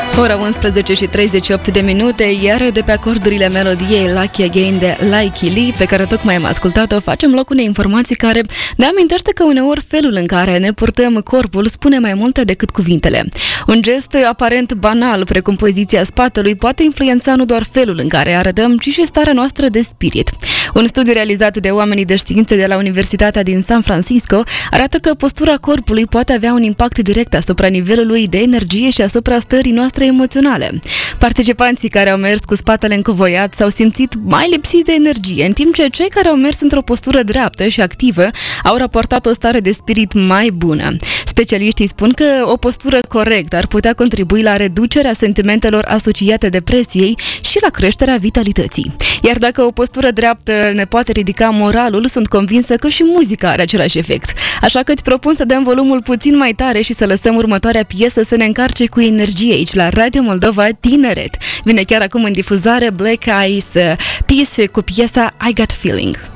Ora 11 și 38 de minute, iar de pe acordurile melodiei Lucky Again de Lykke Li, pe care tocmai am ascultat-o, facem loc unei informații care ne amintește că uneori felul în care ne purtăm corpul spune mai multe decât cuvintele. Un gest aparent banal, precum poziția spatelui, poate influența nu doar felul în care arătăm, ci și starea noastră de spirit. Un studiu realizat de oamenii de științe de la Universitatea din San Francisco arată că postura corpului poate avea un impact direct asupra nivelului de energie și asupra stării noastre emoționale. Participanții care au mers cu spatele încovoiat s-au simțit mai lipsiți de energie, în timp ce cei care au mers într-o postură dreaptă și activă au raportat o stare de spirit mai bună. Specialiștii spun că o postură corectă ar putea contribui la reducerea sentimentelor asociate depresiei și la creșterea vitalității. Iar dacă o postură dreaptă ne poate ridica moralul, sunt convinsă că și muzica are același efect. Așa că îți propun să dăm volumul puțin mai tare și să lăsăm următoarea piesă să ne încarce cu energie aici la Radio Moldova Tineret. Vine chiar acum în difuzare Black Eyes Peas cu piesa I Got Feeling.